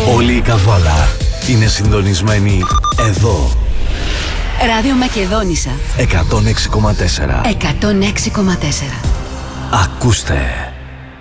Όλη η Καβάλα είναι συντονισμένη εδώ. Ράδιο Μακεδόνισσα 106,4. 106,4. Ακούστε.